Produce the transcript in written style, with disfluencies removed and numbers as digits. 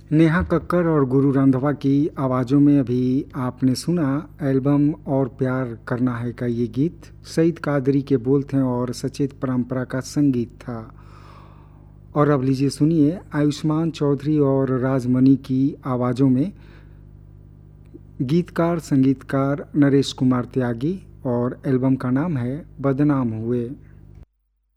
नेहा कक्कर और गुरु रंधावा की आवाज़ों में अभी आपने सुना एल्बम और प्यार करना है का ये गीत। सईद कादरी के बोल थे और सचेत परंपरा का संगीत था। और अब लीजिए सुनिए आयुष्मान चौधरी और राजमणि की आवाज़ों में गीतकार संगीतकार नरेश कुमार त्यागी, और एल्बम का नाम है बदनाम हुए।